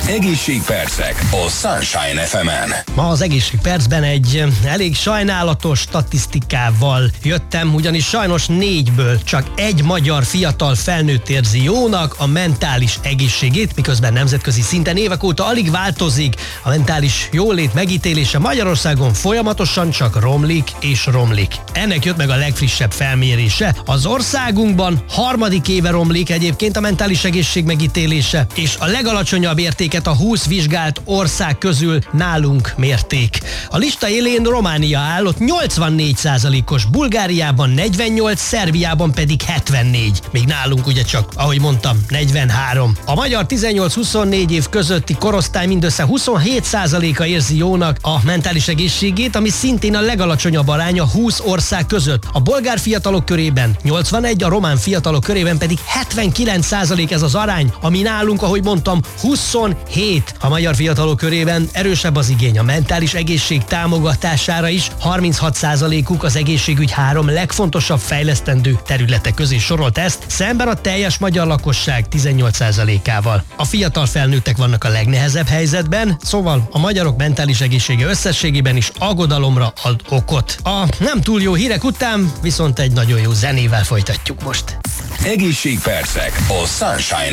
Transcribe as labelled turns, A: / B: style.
A: Egészségpercek a Sunshine FM-en.
B: Ma az Egészségpercben egy elég sajnálatos statisztikával jöttem, ugyanis sajnos 4-ből csak egy magyar fiatal felnőtt érzi jónak a mentális egészségét, miközben nemzetközi szinten évek óta alig változik. A mentális jólét megítélése Magyarországon folyamatosan csak romlik és romlik. Ennek jött meg a legfrissebb felmérése. Az országunkban harmadik éve romlik egyébként a mentális egészség megítélése, és a legalacsonyabb értéket a 20 vizsgált ország közül nálunk mérték. A lista élén Románia áll, ott 84%-os, Bulgáriában 48, Szerbiában pedig 74. Még nálunk ugye csak, ahogy mondtam, 43. A magyar 18-24 év közötti korosztály mindössze 27%-a érzi jónak a mentális egészségét, ami szintén a legalacsonyabb aránya 20 ország között. A bolgár fiatalok körében 81, a román fiatalok körében pedig 79% ez az arány, ami nálunk, ahogy mondtam, 27. A magyar fiatalok körében erősebb az igény a mentális egészség támogatására is, 36%-uk az egészségügy 3 legfontosabb fejlesztendő területe közé sorolt ezt, szemben a teljes magyar lakosság 18%-ával. A fiatal felnőttek vannak a legnehezebb helyzetben, szóval a magyarok mentális egészsége összességében is aggodalomra ad okot. A nem túl jó hírek után viszont egy nagyon jó zenével folytatjuk most.
A: Egészségpercek a Sunshine